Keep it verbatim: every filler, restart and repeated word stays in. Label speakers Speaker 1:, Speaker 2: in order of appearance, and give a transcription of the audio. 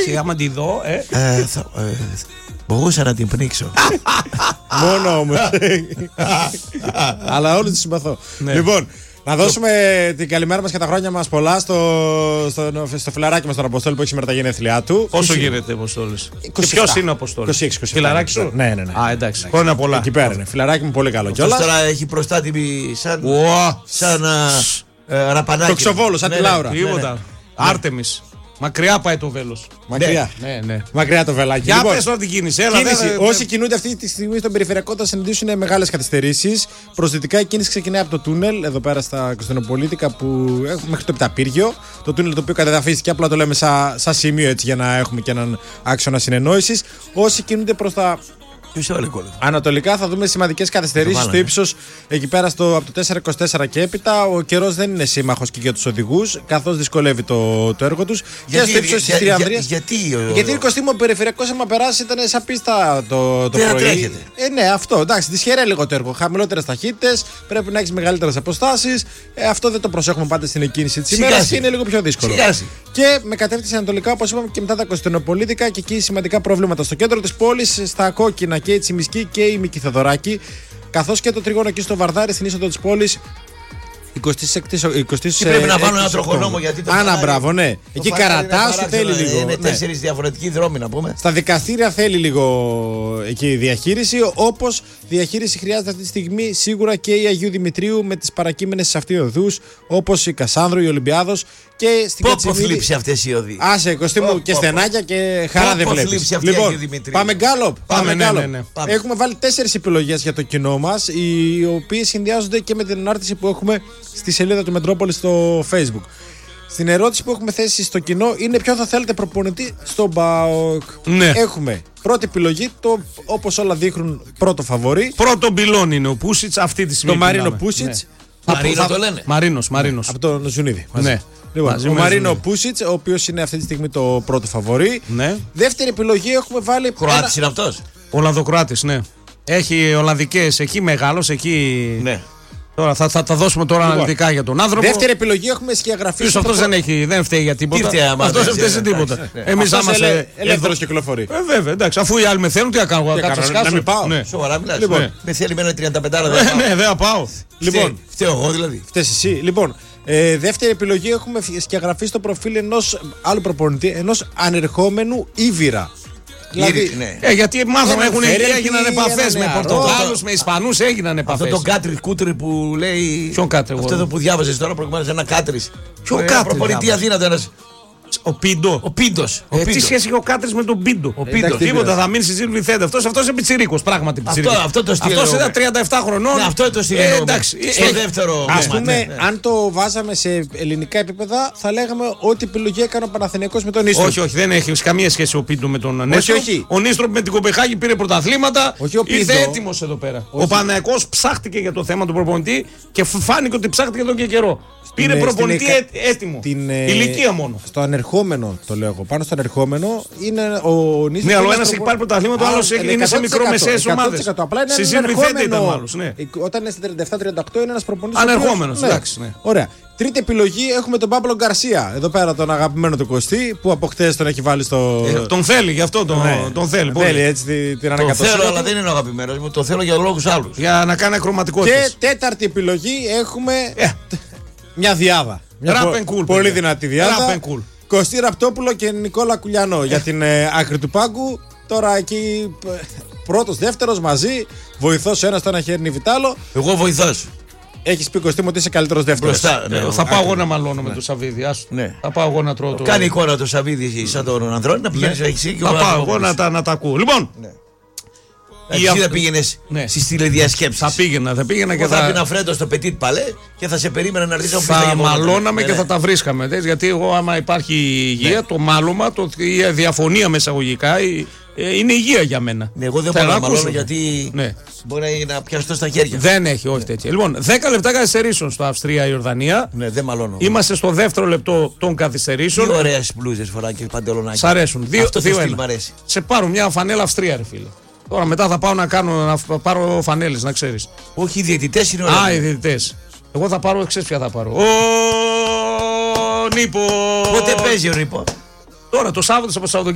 Speaker 1: Εντάξει, άμα τη δω. Ε.
Speaker 2: Ε, θα, ε, μπορούσα να την πνίξω.
Speaker 3: Μόνο όμως. Αλλά όλους τους συμπαθώ.
Speaker 1: Ναι.
Speaker 3: Λοιπόν, να δώσουμε την καλημέρα μας και τα χρόνια μας πολλά στο, στο, στο φιλαράκι μας τον Αποστόλη που έχει σήμερα τα γενέθλιά του.
Speaker 1: Πόσο γίνεται Αποστόλης? Και ποιος είναι ο Αποστόλης?
Speaker 3: είκοσι έξι είκοσι επτά.
Speaker 1: Φιλαράκι σου?
Speaker 3: Ναι, ναι, ναι.
Speaker 1: Α, εντάξει. Χρόνια πολλά.
Speaker 3: Εκεί πέρα είναι. Φιλαράκι μου πολύ καλό
Speaker 2: Αυτός
Speaker 3: κιόλας.
Speaker 2: τώρα έχει προστάτημη σαν.
Speaker 1: Ουα.
Speaker 2: Σαν ε, ραπανάκι.
Speaker 3: Το Ξοβόλο, σαν
Speaker 2: Ναι,
Speaker 3: τη
Speaker 2: ναι.
Speaker 3: Λάουρα.
Speaker 1: Τίποτα. Άρτεμις. Μακριά πάει το βέλος.
Speaker 3: Μακριά.
Speaker 1: Ναι, ναι.
Speaker 3: Μακριά το βελάκι.
Speaker 1: Για
Speaker 3: Λοιπόν,
Speaker 1: πες τώρα την κίνηση. Έλα,
Speaker 3: κίνηση.
Speaker 1: δε- δε-
Speaker 3: Όσοι κινούνται αυτή τη στιγμή στον περιφερειακό θα συναντήσουν μεγάλες καθυστερήσεις. Προς δυτικά η κίνηση ξεκινάει από το τούνελ εδώ πέρα στα Κωνσταντινοπολίτικα που έχουμε μέχρι το Επιταπύργιο. Το τούνελ το οποίο κατεδαφίστηκε, απλά το λέμε σαν σα σημείο έτσι για να έχουμε και έναν άξονα συνεννόησης. Όσοι κινούνται προς τα
Speaker 2: Ποιος έβαλε κόλλο?
Speaker 3: ανατολικά θα δούμε σημαντικές καθυστερήσεις στο ύψος εκεί πέρα στο, από το τέσσερα είκοσι τέσσερα και έπειτα. Ο καιρός δεν είναι σύμμαχος και για τους οδηγούς, καθώς δυσκολεύει το, το έργο τους. Και στο ύψος της Τριανδρίας.
Speaker 2: Γιατί,
Speaker 3: Γιατί ο Κωστήμο περιφερειακός άμα περάσει ήταν σαν πίστα το, το
Speaker 2: Δεν
Speaker 3: πρωί.
Speaker 2: τρέχετε.
Speaker 3: Ε, ναι, αυτό. Εντάξει, δυσχεραίνει λίγο το έργο. Χαμηλότερες ταχύτητες, πρέπει να έχεις μεγαλύτερες αποστάσεις. Ε, αυτό δεν το προσέχουμε πάντα στην εκκίνηση της ημέρας
Speaker 2: Σιγάζει.
Speaker 3: και είναι λίγο πιο δύσκολο.
Speaker 2: Σιγάζει.
Speaker 3: Και με κατεύθυνση ανατολικά, όπως είπαμε, και μετά τα Κωνσταντινοπολίτικα και εκεί σημαντικά προβλήματα. Στο κέντρο της πόλης, στα κόκκινα και η Τσιμισκή και η Μίκη Θεοδωράκη, καθώς και το τρίγωνο εκεί στο Βαρδάρι, στην είσοδο της πόλης. εικοστή έκτη.
Speaker 2: Τι πρέπει να βάλω ένα τροχονόμο γιατί το
Speaker 3: Άνα,
Speaker 2: Βαρδάρι-
Speaker 3: μπράβο, ναι.
Speaker 2: το
Speaker 3: Εκεί
Speaker 2: Βαρδάρι είναι
Speaker 3: καρατά σου
Speaker 2: παράξενο,
Speaker 3: θέλει λίγο.
Speaker 2: Είναι
Speaker 3: ναι.
Speaker 2: τέσσερις διαφορετικοί δρόμοι να πούμε.
Speaker 3: Στα δικαστήρια θέλει λίγο εκεί διαχείριση, όπως διαχείριση χρειάζεται αυτή τη στιγμή σίγουρα και η Αγίου Δημητρίου με τις παρακείμενες οδούς, όπως η Κασάνδρου, η Ολυμπιάδος και στην
Speaker 2: Πόπο
Speaker 3: Κατσιμίδη.
Speaker 2: θλίψη αυτές οι οδοί.
Speaker 3: Άσε, Κωστή μου,
Speaker 2: Πω,
Speaker 3: και
Speaker 2: πω,
Speaker 3: στενάκια και χαρά
Speaker 2: Πω,
Speaker 3: δεν
Speaker 2: πω,
Speaker 3: βλέπεις.
Speaker 2: θλίψη αυτή,
Speaker 3: Λοιπόν,
Speaker 2: Αγίου Δημητρίου.
Speaker 3: πάμε γκάλοπ. Πάμε
Speaker 1: ναι,
Speaker 3: γκάλοπ.
Speaker 1: ναι, ναι.
Speaker 2: Πάμε.
Speaker 3: Έχουμε βάλει τέσσερις επιλογές για το κοινό μας, οι οποίες συνδυάζονται και με την ανάρτηση που έχουμε στη σελίδα του Μετρόπολη στο Facebook. Στην ερώτηση που έχουμε θέσει στο κοινό είναι ποιο θα θέλετε προπονητή στον ΠΑΟΚ.
Speaker 1: Ναι.
Speaker 3: Έχουμε πρώτη επιλογή, το όπως όλα δείχνουν πρώτο φαβορί,
Speaker 1: Πρώτο πυλόν είναι ο Πούσιτς αυτή τη στιγμή.
Speaker 3: το Μαρίνο
Speaker 1: μιλάμε.
Speaker 3: Πούσιτς.
Speaker 1: Ναι.
Speaker 2: Μαρίνο
Speaker 3: θα-
Speaker 2: το λένε.
Speaker 1: Μαρίνος, Μαρίνος.
Speaker 3: Από τον Ζουνίδη. μαζί.
Speaker 1: Ναι.
Speaker 3: Λοιπόν,
Speaker 1: Μαζί
Speaker 3: ο
Speaker 1: με
Speaker 3: Μαρίνο
Speaker 1: Ζουνίδη.
Speaker 3: Πούσιτς, ο οποίος είναι αυτή τη στιγμή το πρώτο φαβορί.
Speaker 1: Ναι.
Speaker 3: Δεύτερη επιλογή έχουμε βάλει.
Speaker 2: Κροάτης είναι αυτός.
Speaker 1: Ολλανδοκροάτης, ναι. Έχει Ολλανδικές εκεί, μεγάλος εκεί.
Speaker 2: Ναι.
Speaker 1: Τώρα θα, θα τα δώσουμε τώρα
Speaker 3: Λοιπόν,
Speaker 1: αναλυτικά για τον άνθρωπο.
Speaker 3: Δεύτερη επιλογή έχουμε σκιαγραφεί.
Speaker 1: Ποιος αυτός δεν, έχει, δεν φταίει για τίποτα.
Speaker 2: Τι φταίει, άμα
Speaker 1: Αυτός
Speaker 2: δεν
Speaker 1: δεν φταίει σε
Speaker 2: ξέρει,
Speaker 1: τίποτα.
Speaker 2: εντάξει, ναι.
Speaker 1: Εμείς
Speaker 3: Αυτός
Speaker 1: άμα
Speaker 3: ελε-
Speaker 1: σε.
Speaker 3: ελεύθερος κυκλοφορεί.
Speaker 1: Ε, βέβαια, εντάξει. Αφού οι άλλοι με θέλουν, τι να κάνω.
Speaker 3: Τι
Speaker 1: Να κάτσω
Speaker 3: κάνω,
Speaker 1: σκάσω.
Speaker 3: να μην πάω.
Speaker 1: Ναι.
Speaker 2: Σοβαρά μιλάς.
Speaker 3: Λοιπόν.
Speaker 2: Ναι. Με θέλει με ένα τριάντα πέντε άρα
Speaker 1: Ε,
Speaker 2: δεν πάω.
Speaker 1: ναι, δεν θα πάω.
Speaker 3: Λοιπόν,
Speaker 2: Φταίει- φταίω εγώ δηλαδή.
Speaker 3: φταίς εσύ. Λοιπόν, ε, δεύτερη επιλογή έχουμε σκιαγραφεί στο προφίλ ενός άλλου προπονητή, ενός ανερχόμενου Ήβυρα. Δηλαδή,
Speaker 2: Ναι.
Speaker 1: Ε, γιατί μάθαμε,
Speaker 3: Έναν
Speaker 1: έχουν
Speaker 3: Φέρελπι,
Speaker 1: έγιναν επαφές
Speaker 3: έναν
Speaker 1: με
Speaker 3: νεαρό.
Speaker 1: Πορτογάλους, με Ισπανούς έγιναν
Speaker 2: Αυτό
Speaker 1: επαφές.
Speaker 2: το κάτρι κούτρι που λέει.
Speaker 1: Ποιον κάτρι,
Speaker 2: Αυτό
Speaker 1: εγώ?
Speaker 2: εδώ που διάβαζε τώρα προηγουμένως, ένα κάτρι.
Speaker 1: Ποιο
Speaker 2: Ένα
Speaker 1: κάτρι
Speaker 2: προπονητή
Speaker 1: διάβαζες?
Speaker 2: αδύνατο ένας.
Speaker 1: Ο Πίντο.
Speaker 2: Ο Πίντος. Ο
Speaker 1: Ε, τι
Speaker 2: Πίντος.
Speaker 1: σχέση έχει ο Κάτρης με τον Πίντο.
Speaker 2: Ο Πίντος.
Speaker 3: Εντάξει,
Speaker 1: Τίποτα,
Speaker 3: πειράζει.
Speaker 1: θα μείνει στη Ζήλου Λιθέντα. Αυτός, αυτός είναι πιτσιρίκος, πράγματι πιτσιρίκος.
Speaker 2: αυτό το στυλ
Speaker 1: Αυτός
Speaker 2: εννοούμε.
Speaker 1: ήταν τριάντα επτά χρονών.
Speaker 2: Ναι, αυτό το στυλ
Speaker 1: Ε,
Speaker 2: εννοούμε.
Speaker 1: εντάξει.
Speaker 2: Στο
Speaker 1: Ε,
Speaker 2: δεύτερο.
Speaker 3: Ας
Speaker 2: κομμάτι,
Speaker 3: πούμε,
Speaker 2: ναι, ναι.
Speaker 3: αν το βάζαμε σε ελληνικά επίπεδα, θα λέγαμε ότι επιλογή έκανε ο Παναθηναϊκός με τον Ίστρο.
Speaker 1: Όχι, όχι, δεν έχει καμία σχέση ο Πίντο με τον Νέστρο.
Speaker 3: όχι.
Speaker 1: Ο Νίστρο με την Κοπεχάγη πήρε πρωταθλήματα.
Speaker 3: Όχι ο
Speaker 1: Ήρθε
Speaker 3: Πίντο.
Speaker 1: έτοιμο εδώ πέρα. Ο Παναθηναϊκός ψάχτηκε για το θέμα του προπονητή και φάνηκε ότι ψάχτηκε εδώ και καιρό. Πήρε
Speaker 3: ε,
Speaker 1: προπονητή
Speaker 3: στην εκα-
Speaker 1: έ- έτοιμο.
Speaker 3: Την, ε,
Speaker 1: Ηλικία μόνο.
Speaker 3: Στο ανερχόμενο το λέω εγώ. Πάνω στο ανερχόμενο είναι ο Νίστρο.
Speaker 1: Ναι, αλλά ο ένας έχει πάρει πρωταθλήματα, ο άλλος είναι σε μικρομεσαίες ομάδες.
Speaker 3: Απλά είναι
Speaker 1: Στη
Speaker 3: ένα
Speaker 1: Ζήλου Λιθέντα
Speaker 3: ανερχόμενο.
Speaker 1: ήταν μάλλον, ναι.
Speaker 3: Όταν είναι στα τριάντα επτά τριάντα οκτώ είναι ένας προπονητής.
Speaker 1: Ανερχόμενος,
Speaker 3: ο οποίος-
Speaker 1: εντάξει, ναι.
Speaker 3: Ωραία. Τρίτη επιλογή έχουμε τον Παύλο Γκαρσία. Εδώ πέρα τον αγαπημένο του Κωστή που από χτες τον έχει βάλει στο.
Speaker 1: Ε, Τον θέλει, γι' αυτό τον,
Speaker 3: Ναι.
Speaker 1: τον θέλει.
Speaker 3: Θέλει
Speaker 1: πολύ.
Speaker 3: έτσι την, την
Speaker 2: Το
Speaker 3: ανακατοσύνη
Speaker 2: θέλω,
Speaker 3: του.
Speaker 2: αλλά δεν είναι ο αγαπημένος μου. Το θέλω για λόγους άλλους.
Speaker 1: Για να κάνει
Speaker 3: Και
Speaker 1: ακροματικότητες.
Speaker 3: τέταρτη επιλογή έχουμε
Speaker 1: Ε.
Speaker 3: μια διάδα. Μια
Speaker 1: Rap
Speaker 3: πο-
Speaker 1: and cool,
Speaker 3: πολύ
Speaker 1: παιδιά.
Speaker 3: δυνατή διάδα.
Speaker 1: Rap and cool.
Speaker 3: Κωστή Ραπτόπουλο και Νικόλα Κουλιανό για την ε, άκρη του πάγκου. Τώρα εκεί ε, πρώτος, δεύτερος μαζί. Βοηθός ο ένας, το ένα χέρι είναι Βιτάλο.
Speaker 2: Εγώ βοηθός.
Speaker 3: Έχεις πει Κωστή μου ότι είσαι καλύτερος δεύτερος.
Speaker 2: Μπροστά. Ναι,
Speaker 1: Ε,
Speaker 2: ο-
Speaker 1: θα πάω εγώ να μαλώνω με τον Σαββίδη. άστο.
Speaker 2: Ναι.
Speaker 1: Θα πάω εγώ να τρώω το.
Speaker 2: Κάνει εικόνα το Σαββίδι σαν τον Ανδρώνη να πηγαίνεις εσύ και
Speaker 1: Θα
Speaker 2: εγώ
Speaker 1: πάω
Speaker 2: να
Speaker 1: εγώ να τα, να τα ακούω. Λοιπόν,
Speaker 2: Εσύ
Speaker 1: αυ-
Speaker 2: δεν πήγαινες
Speaker 1: Ναι.
Speaker 2: στις τηλεδιασκέψεις.
Speaker 1: θα πήγαινα, θα πήγαινα και
Speaker 2: Εγώ θα
Speaker 1: θα.
Speaker 2: πήγαινα φρέντο στο Petit Palais και θα σε περίμενα να έρθεις όπου
Speaker 1: Θα
Speaker 2: πήγα εγώ.
Speaker 1: μαλώναμε
Speaker 2: Ναι,
Speaker 1: και
Speaker 2: ναι.
Speaker 1: θα τα βρίσκαμε. δες, Γιατί εγώ, άμα υπάρχει υγεία, το μάλωμα, το, η διαφωνία με εισαγωγικά η- ε, είναι υγεία για μένα.
Speaker 2: Ναι, εγώ δεν
Speaker 1: Θέλω
Speaker 2: μπορώ να
Speaker 1: ακούσω.
Speaker 2: μαλώνω γιατί
Speaker 1: Ναι.
Speaker 2: μπορεί να πιαστώ στα χέρια.
Speaker 1: Δεν έχει, όχι τέτοια. Λοιπόν, δέκα λεπτά καθυστερήσεων στο Αυστρία-Ιορδανία.
Speaker 2: Ναι, δεν μαλώνω.
Speaker 1: Είμαστε στο δεύτερο λεπτό των
Speaker 2: Τι
Speaker 1: καθυστερήσεων.
Speaker 2: ωραίες μπλούζες φοράει και παντελονάκι.
Speaker 1: Σ' αρέσουν. Δύο,
Speaker 2: Αυτό το
Speaker 1: δύο
Speaker 2: στυλ
Speaker 1: ένα.
Speaker 2: μ' αρέσει.
Speaker 1: Σε πάρω μια φανέλα Αυστρία, ρε φίλε. Τώρα μετά θα πάω να, κάνω, να φ- πάρω φανέλες, να ξέρεις.
Speaker 2: Όχι, οι διαιτητές είναι
Speaker 1: Α, οι
Speaker 2: ωραία.
Speaker 1: διαιτητές. Εγώ θα πάρω, ξέρεις ποια θα πάρω. Ο Νίπο.
Speaker 2: Πότε παίζει ο Ρίπο.
Speaker 1: Τώρα το Σάββατο από το